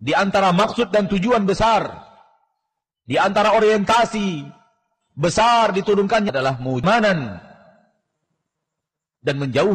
Di antara maksud dan tujuan besar, di antara orientasi besar diturunkannya adalah mu'manan dan menjauh